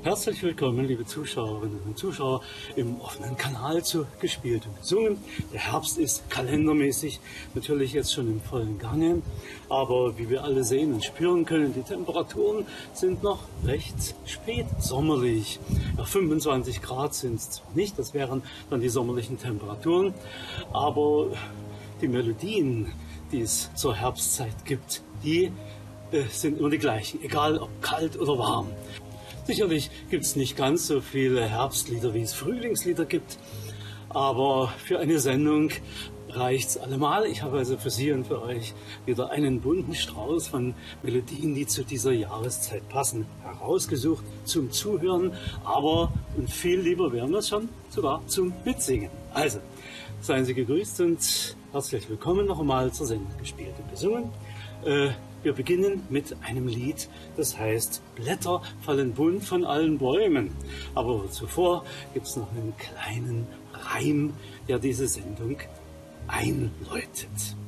Herzlich willkommen, liebe Zuschauerinnen und Zuschauer, im offenen Kanal zu Gespielt und Gesungen. Der Herbst ist kalendermäßig natürlich jetzt schon im vollen Gange, aber wie wir alle sehen und spüren können, die Temperaturen sind noch recht spät sommerlich. Ja, 25 Grad sind es nicht, das wären dann die sommerlichen Temperaturen, aber die Melodien, die es zur Herbstzeit gibt, die sind immer die gleichen, egal ob kalt oder warm. Sicherlich gibt es nicht ganz so viele Herbstlieder, wie es Frühlingslieder gibt, aber für eine Sendung reicht es allemal. Ich habe also für Sie und für euch wieder einen bunten Strauß von Melodien, die zu dieser Jahreszeit passen, herausgesucht zum Zuhören, aber und viel lieber wären wir schon sogar zum Mitsingen. Also, seien Sie gegrüßt und herzlich willkommen noch einmal zur Sendung Gespielt und Gesungen. Wir beginnen mit einem Lied, das heißt Blätter fallen bunt von allen Bäumen. Aber zuvor gibt es noch einen kleinen Reim, der diese Sendung einläutet.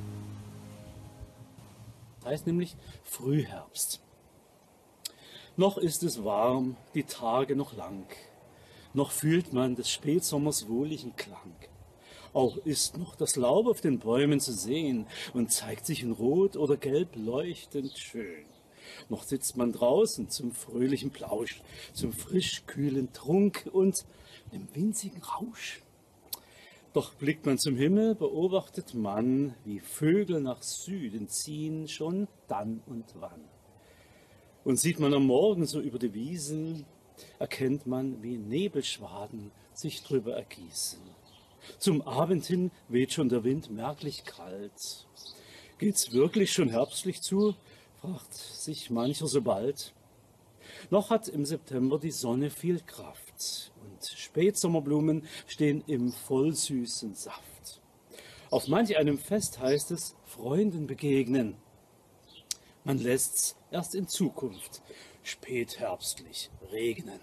Das heißt nämlich Frühherbst. Noch ist es warm, die Tage noch lang. Noch fühlt man des Spätsommers wohligen Klang. Auch ist noch das Laub auf den Bäumen zu sehen und zeigt sich in Rot oder Gelb leuchtend schön. Noch sitzt man draußen zum fröhlichen Plausch, zum frisch kühlen Trunk und dem winzigen Rausch. Doch blickt man zum Himmel, beobachtet man, wie Vögel nach Süden ziehen, schon dann und wann. Und sieht man am Morgen so über die Wiesen, erkennt man, wie Nebelschwaden sich drüber ergießen. Zum Abend hin weht schon der Wind merklich kalt. Geht's wirklich schon herbstlich zu? Fragt sich mancher so bald. Noch hat im September die Sonne viel Kraft und Spätsommerblumen stehen im vollsüßen Saft. Auf manch einem Fest heißt es Freunden begegnen. Man lässt's erst in Zukunft spätherbstlich regnen.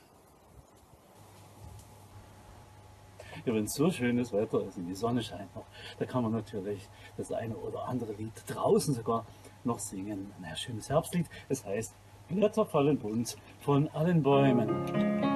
Ja, wenn es so schönes Wetter ist und die Sonne scheint noch, da kann man natürlich das eine oder andere Lied draußen sogar noch singen. Ein schönes Herbstlied, es heißt Blätter fallen bunt von allen Bäumen.